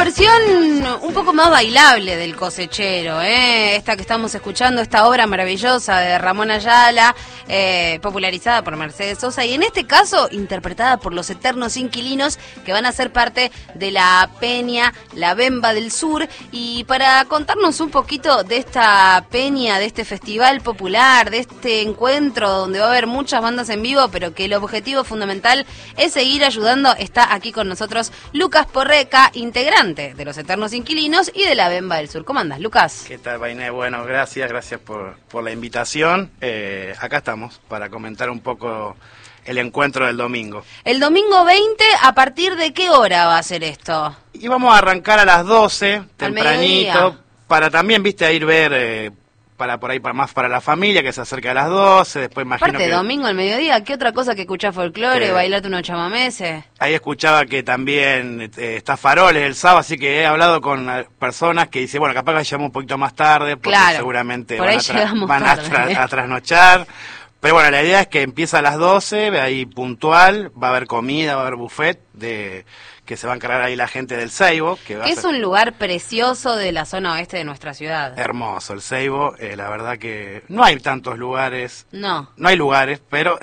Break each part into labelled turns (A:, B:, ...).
A: versión un poco más bailable del Cosechero, esta que estamos escuchando, esta obra maravillosa de Ramón Ayala, popularizada por Mercedes Sosa y en este caso interpretada por Los Eternos Inquilinos, que van a ser parte de la peña La Bemba del Sur. Y para contarnos un poquito de esta peña, de este festival popular, de este encuentro donde va a haber muchas bandas en vivo, pero que el objetivo fundamental es seguir ayudando, está aquí con nosotros Lucas Porreca, integrante de Los Eternos Inquilinos y de La Bemba del Sur. ¿Cómo andas, Lucas?
B: ¿Qué tal, Vainé? Bueno, gracias por la invitación. Acá estamos para comentar un poco el encuentro del domingo. El
A: domingo 20, ¿a partir de qué hora va a ser esto?
B: Y vamos a arrancar a las 12, tempranito, para también, viste, a ir ver... para por ahí, más para la familia, que se acerca a las 12, después imagino
A: aparte, domingo al mediodía, ¿qué otra cosa que escuchar folclore, bailarte unos chamameses?
B: Ahí escuchaba que también está Faroles el sábado, así que he hablado con personas que dicen, bueno, capaz que llegamos un poquito más tarde, porque seguramente van a trasnochar. Pero bueno, la idea es que empieza a las 12, ahí puntual, va a haber comida, va a haber buffet que se va a encargar ahí la gente del Seibo. Que
A: es un lugar precioso de la zona oeste de nuestra ciudad.
B: Hermoso, el Seibo, la verdad que no hay tantos lugares.
A: No
B: hay lugares, pero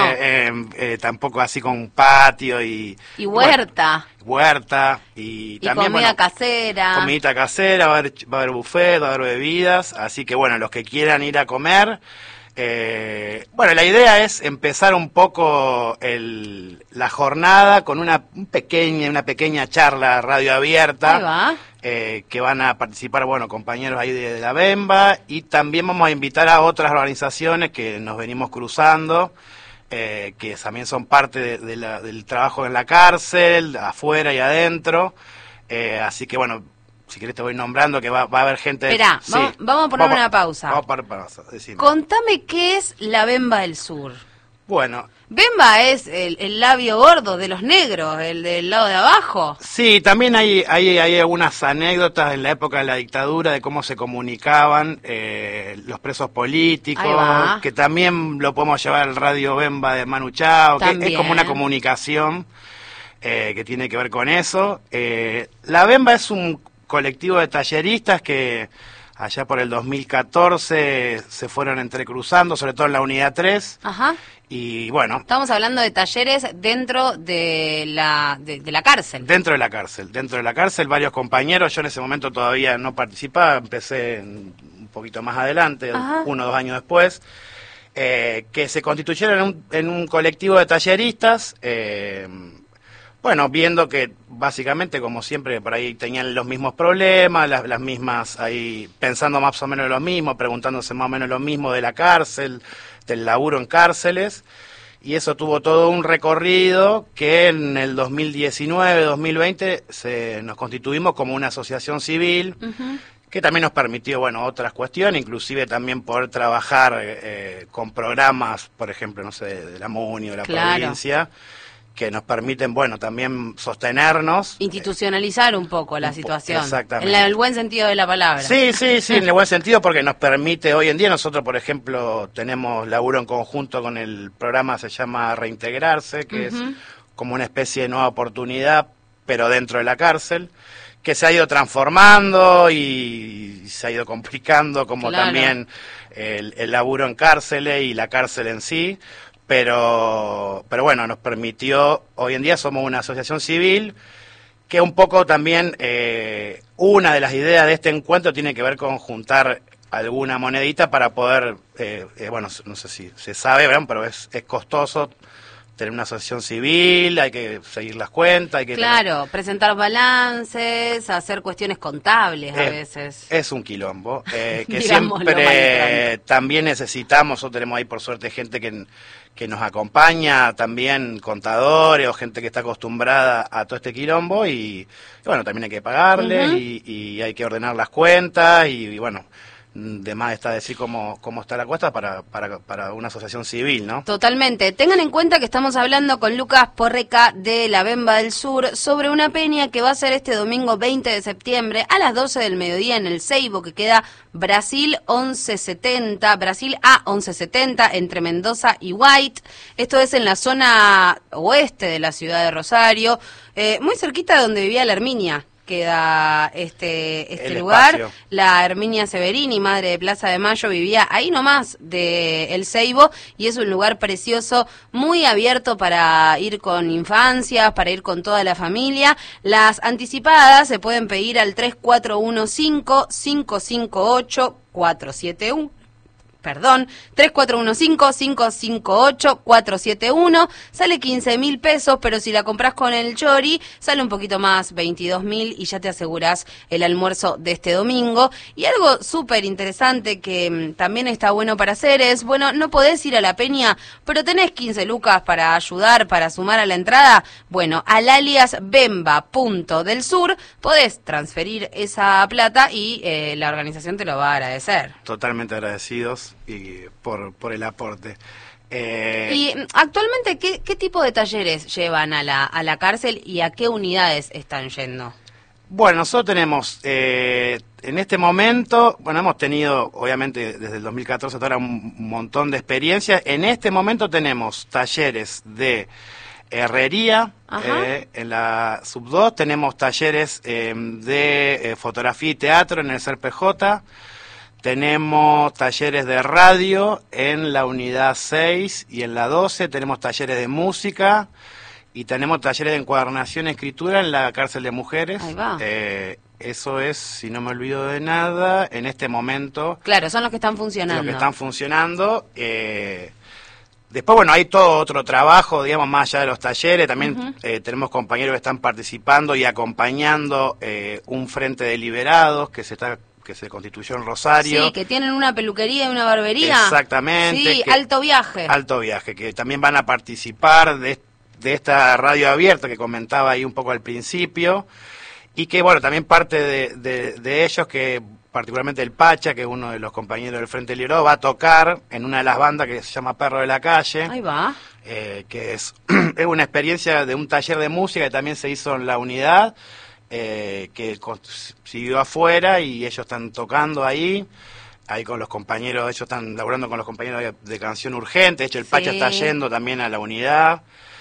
B: tampoco así con patio y
A: huerta.
B: Huerta y también
A: comida casera.
B: Comidita casera, va a haber buffet, va a haber bebidas, así que bueno, los que quieran ir a comer... bueno, la idea es empezar un poco la jornada con una pequeña charla radio abierta.
A: Ahí va.
B: Que van a participar, bueno, compañeros ahí de la Bemba, y también vamos a invitar a otras organizaciones que nos venimos cruzando, que también son parte del trabajo en la cárcel, afuera y adentro, así que bueno, si querés te voy nombrando que va a haber gente...
A: Esperá, vamos a poner una pausa.
B: Vamos a poner pausa, decime.
A: Contame qué es la Bemba del Sur.
B: Bueno...
A: Bemba es el labio gordo de los negros, el del lado de abajo.
B: Sí, también hay algunas anécdotas en la época de la dictadura de cómo se comunicaban los presos políticos, que también lo podemos llevar al Radio Bemba de Manu Chao, que es como una comunicación que tiene que ver con eso. La Bemba es un colectivo de talleristas que allá por el 2014 se fueron entrecruzando, sobre todo en la unidad 3.
A: Ajá.
B: Y bueno...
A: Estamos hablando de talleres dentro de la cárcel.
B: Dentro de la cárcel, varios compañeros. Yo en ese momento todavía no participaba, empecé un poquito más adelante, 1 o 2 años después, que se constituyeron en un colectivo de talleristas, bueno, viendo que básicamente, como siempre, por ahí tenían los mismos problemas, las mismas, ahí pensando más o menos lo mismo, preguntándose más o menos lo mismo de la cárcel, del laburo en cárceles, y eso tuvo todo un recorrido que en el 2019-2020 nos constituimos como una asociación civil, que también nos permitió, bueno, otras cuestiones, inclusive también poder trabajar con programas, por ejemplo, no sé, de la MUNI o de la provincia, que nos permiten, bueno, también sostenernos.
A: Institucionalizar un poco la situación.
B: Exactamente.
A: En el buen sentido de la palabra.
B: Sí, en el buen sentido, porque nos permite, hoy en día nosotros, por ejemplo, tenemos laburo en conjunto con el programa, se llama Reintegrarse, que es como una especie de nueva oportunidad, pero dentro de la cárcel, que se ha ido transformando y se ha ido complicando, como también el laburo en cárceles y la cárcel en sí. Pero bueno, nos permitió, hoy en día somos una asociación civil, que un poco también, una de las ideas de este encuentro tiene que ver con juntar alguna monedita para poder, bueno, no sé si se sabe, ¿verdad? Pero es costoso tener una asociación civil, hay que seguir las cuentas, hay que
A: presentar balances, hacer cuestiones contables a veces.
B: Es un quilombo, que siempre también necesitamos, nosotros tenemos ahí por suerte gente que nos acompaña, también contadores o gente que está acostumbrada a todo este quilombo y bueno, también hay que pagarle y hay que ordenar las cuentas y bueno... De más está decir cómo está la cuesta para una asociación civil, ¿no?
A: Totalmente. Tengan en cuenta que estamos hablando con Lucas Porreca de La Bemba del Sur sobre una peña que va a ser este domingo 20 de septiembre a las 12 del mediodía en el Seibo, que queda Brasil 1170, Brasil A 1170, entre Mendoza y White. Esto es en la zona oeste de la ciudad de Rosario, muy cerquita de donde vivía la Herminia. queda este
B: El
A: lugar.
B: espacio.
A: La Herminia Severini, madre de Plaza de Mayo, vivía ahí nomás de El Seibo y es un lugar precioso, muy abierto para ir con infancias, para ir con toda la familia. Las anticipadas se pueden pedir al 3415-558-471. Perdón, 3415-558-471, sale 15.000 pesos, pero si la compras con el Chori, sale un poquito más, 22.000, y ya te aseguras el almuerzo de este domingo. Y algo súper interesante que también está bueno para hacer es, bueno, no podés ir a la peña, pero tenés 15 lucas para ayudar, para sumar a la entrada. Bueno, al alias Bemba.del-Sur podés transferir esa plata y la organización te lo va a agradecer.
B: Totalmente agradecidos y por el aporte.
A: Y actualmente, ¿qué tipo de talleres llevan a la cárcel y a qué unidades están yendo?
B: Bueno, nosotros tenemos, en este momento, bueno, hemos tenido, obviamente, desde el 2014 hasta ahora un montón de experiencias. En este momento tenemos talleres de herrería, en la sub 2, tenemos talleres de fotografía y teatro en el CERPJ, tenemos talleres de radio en la unidad 6 y en la 12, tenemos talleres de música y tenemos talleres de encuadernación y escritura en la cárcel de mujeres.
A: Ahí va.
B: Eso es, si no me olvido de nada, en este momento.
A: Claro, son los que están funcionando.
B: Los que están funcionando. Después, bueno, hay todo otro trabajo, digamos, más allá de los talleres. También tenemos compañeros que están participando y acompañando un frente de liberados que se constituyó en Rosario.
A: Sí, que tienen una peluquería y una barbería.
B: Exactamente.
A: Sí, Alto Viaje.
B: Alto Viaje, que también van a participar de esta radio abierta que comentaba ahí un poco al principio. Y que, bueno, también parte de ellos, que particularmente el Pacha, que es uno de los compañeros del Frente Liberado, va a tocar en una de las bandas que se llama Perro de la Calle.
A: Ahí va.
B: Que es una experiencia de un taller de música que también se hizo en la unidad, que siguió afuera y ellos están tocando ahí con los compañeros, ellos están laburando con los compañeros de Canción Urgente. De hecho, el Pacha está yendo también a la unidad.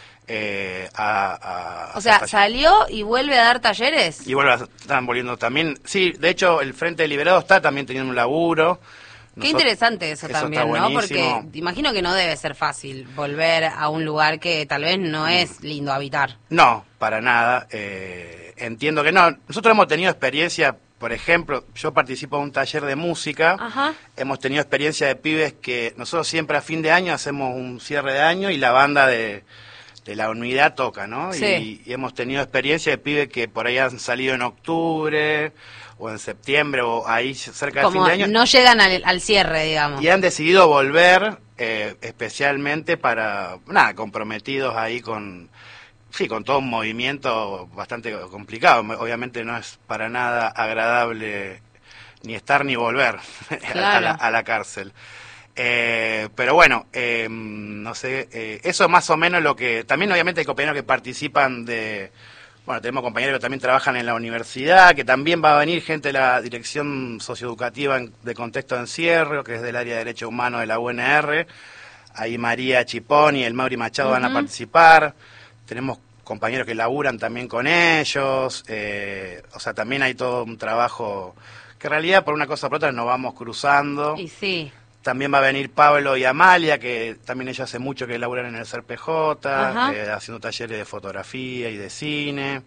A: O sea, salió y vuelve a dar talleres.
B: Y están volviendo también. Sí, de hecho, el Frente Liberado está también teniendo un laburo.
A: Qué interesante eso también, ¿no? Porque imagino que no debe ser fácil volver a un lugar que tal vez no es lindo habitar.
B: No, para nada. Entiendo que no. Nosotros hemos tenido experiencia, por ejemplo, yo participo en un taller de música.
A: Ajá.
B: Hemos tenido experiencia de pibes que nosotros siempre a fin de año hacemos un cierre de año y la banda de la unidad toca, ¿no?
A: Sí.
B: Y hemos tenido experiencia de pibes que por ahí han salido en octubre o en septiembre o ahí cerca del fin de año.
A: No llegan al cierre, digamos.
B: Y han decidido volver especialmente para, comprometidos ahí con todo un movimiento bastante complicado. Obviamente no es para nada agradable ni estar ni volver
A: Claro.
B: a la cárcel. Pero bueno, no sé, eso es más o menos lo que... También obviamente hay compañeros que participan bueno, tenemos compañeros que también trabajan en la universidad, que también va a venir gente de la Dirección Socioeducativa de Contexto de Encierro, que es del área de Derechos Humanos de la UNR. Ahí María Chipón y el Mauri Machado van a participar. Tenemos compañeros que laburan también con ellos. O sea, también hay todo un trabajo que en realidad por una cosa o por otra nos vamos cruzando.
A: Y sí.
B: También va a venir Pablo y Amalia, que también ellos hace mucho que laburan en el CERPJ, haciendo talleres de fotografía y de cine.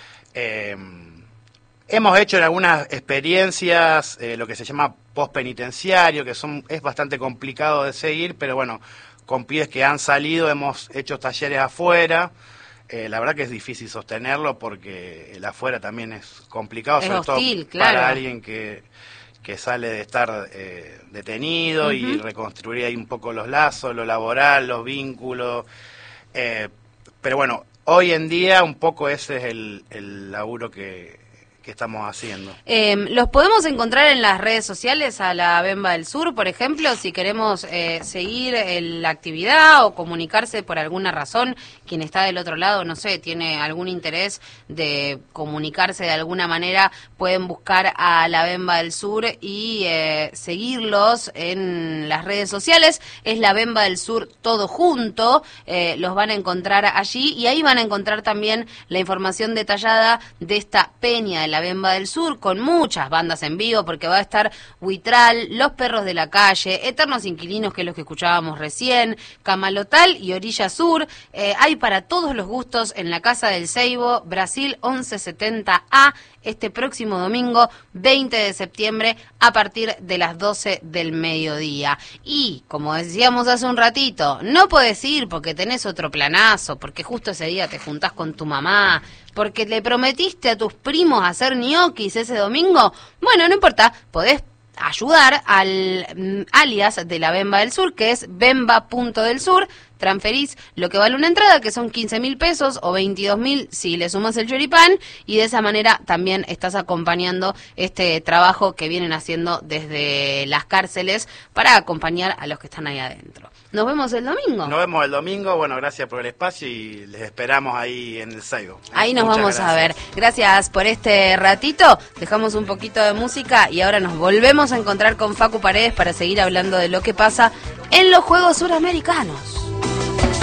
B: Hemos hecho en algunas experiencias lo que se llama postpenitenciario, que es bastante complicado de seguir, pero bueno, con pibes que han salido hemos hecho talleres afuera. La verdad que es difícil sostenerlo porque el afuera también es complicado,
A: es
B: sobre
A: hostil,
B: todo
A: claro.
B: para alguien que sale de estar detenido y reconstruir ahí un poco los lazos, lo laboral, los vínculos. Pero bueno, hoy en día un poco ese es el laburo que estamos haciendo.
A: ¿Los podemos encontrar en las redes sociales a la Bemba del Sur, por ejemplo, si queremos seguir la actividad o comunicarse por alguna razón? Quien está del otro lado, no sé, tiene algún interés de comunicarse de alguna manera, pueden buscar a la Bemba del Sur y seguirlos en las redes sociales. Es la Bemba del Sur todo junto, los van a encontrar allí y ahí van a encontrar también la información detallada de esta peña de la la Bemba del Sur, con muchas bandas en vivo, porque va a estar Huitral, Los Perros de la Calle, Eternos Inquilinos, que es los que escuchábamos recién, Camalotal y Orilla Sur. Hay para todos los gustos en la Casa del Seibo, Brasil 1170A, este próximo domingo 20 de septiembre a partir de las 12 del mediodía. Y, como decíamos hace un ratito, no podés ir porque tenés otro planazo, porque justo ese día te juntás con tu mamá, porque le prometiste a tus primos hacer ñoquis ese domingo. Bueno, no importa, podés ayudar al alias de la Bemba del Sur, que es bemba.delsur. Transferís lo que vale una entrada, que son 15.000 pesos o 22.000 si le sumas el choripán, y de esa manera también estás acompañando este trabajo que vienen haciendo desde las cárceles para acompañar a los que están ahí adentro. Nos vemos el domingo.
B: Nos vemos el domingo, bueno, gracias por el espacio y les esperamos ahí en el Seibo.
A: Ahí nos vamos a ver. Gracias por este ratito, dejamos un poquito de música y ahora nos volvemos a encontrar con Facu Paredes para seguir hablando de lo que pasa en los Juegos Suramericanos.